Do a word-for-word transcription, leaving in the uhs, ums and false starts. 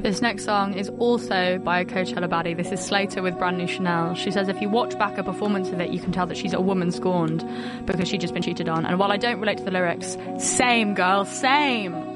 This next song is also by a Coachella baddie. This is Slater with Brand New Chanel. She says if you watch back a performance of it, you can tell that she's a woman scorned because she'd just been cheated on. And while I don't relate to the lyrics, same, girl, same.